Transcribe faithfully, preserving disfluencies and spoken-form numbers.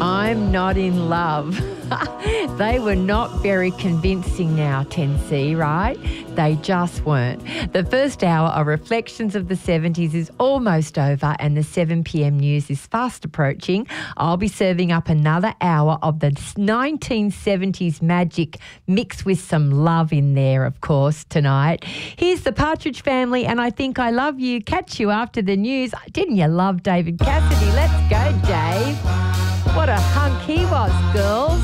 I'm Not in Love. They were not very convincing now, ten C, right? They just weren't. The first hour of Reflections of the seventies is almost over and the seven p.m. news is fast approaching. I'll be serving up another hour of the nineteen seventies magic mixed with some love in there, of course, tonight. Here's the Partridge Family and I Think I Love You. Catch you after the news. Didn't you love David Cassidy? Let's go, Dave. What a hunk he was, girls.